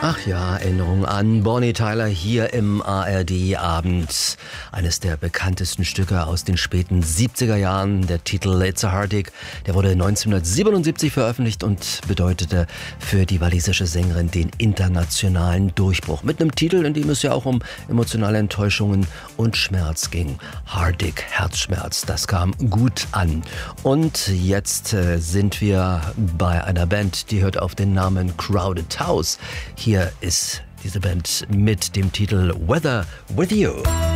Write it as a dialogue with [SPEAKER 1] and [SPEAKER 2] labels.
[SPEAKER 1] Ach ja, Erinnerung an Bonnie Tyler hier im ARD-Abend. Eines der bekanntesten Stücke aus den späten 70er Jahren. Der Titel It's a Heartache, der wurde 1977 veröffentlicht und bedeutete für die walisische Sängerin den internationalen Durchbruch. Mit einem Titel, in dem es ja auch um emotionale Enttäuschungen und Schmerz ging. Heartache, Herzschmerz, das kam gut an. Und jetzt sind wir bei einer Band, die hört auf den Namen Crowded House. Hier ist diese Band mit dem Titel Weather With You.